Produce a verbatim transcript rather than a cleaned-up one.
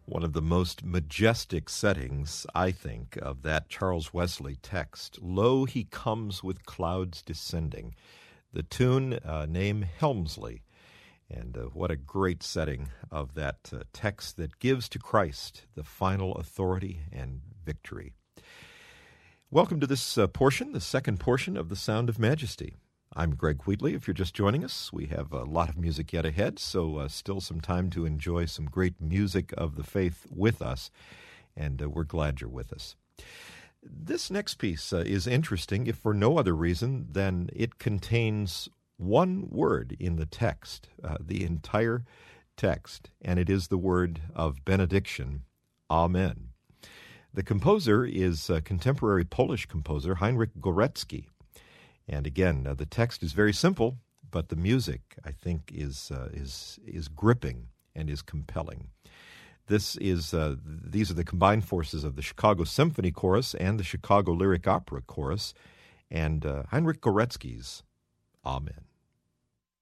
One of the most majestic settings, I think, of that Charles Wesley text, "Lo, he comes with clouds descending." The tune, uh, name Helmsley. And uh, what a great setting of that uh, text that gives to Christ the final authority and victory. Welcome to this uh, portion, the second portion of The Sound of Majesty. I'm Greg Wheatley. If you're just joining us, we have a lot of music yet ahead, so uh, still some time to enjoy some great music of the faith with us, and uh, we're glad you're with us. This next piece uh, is interesting, if for no other reason than it contains one word in the text, uh, the entire text, and it is the word of benediction, Amen. The composer is uh, contemporary Polish composer Heinrich Górecki. And again, uh, the text is very simple, but the music, I think, is uh, is is gripping and is compelling. This is uh, these are the combined forces of the Chicago Symphony Chorus and the Chicago Lyric Opera Chorus, and uh, Heinrich Górecki's Amen.